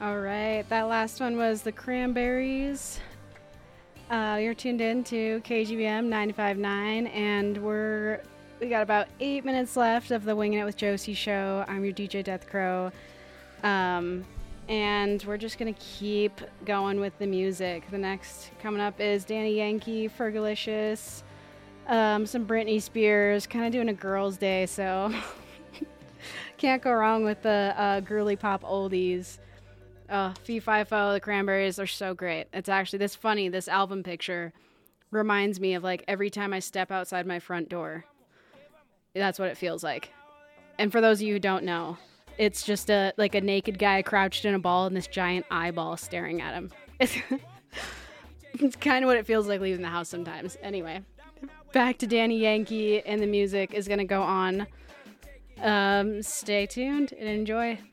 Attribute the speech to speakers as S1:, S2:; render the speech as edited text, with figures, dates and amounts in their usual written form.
S1: All right, that last one was the Cranberries. You're tuned in to KGBM 95.9, and we got about 8 minutes left of the Winging It with Josie show. I'm your DJ Death Crow, and we're just gonna keep going with the music. The next coming up is Danny Yankee, Fergalicious, some Britney Spears, kind of doing a girls' day, so can't go wrong with the girly pop oldies. Fee Fi Fo, the Cranberries are so great. It's actually this album picture reminds me of like every time I step outside my front door. That's what it feels like. And for those of you who don't know, it's just a naked guy crouched in a ball and this giant eyeball staring at him. It's kind of what it feels like leaving the house sometimes. Anyway, back to Danny Yankee, and the music is going to go on. Stay tuned and enjoy.